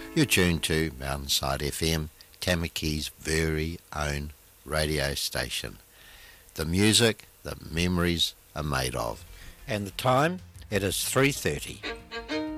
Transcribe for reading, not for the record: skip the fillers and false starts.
You're tuned to Mountainside FM, Tamaki's very own radio station. The music that memories are made of. And the time, it is 3:30.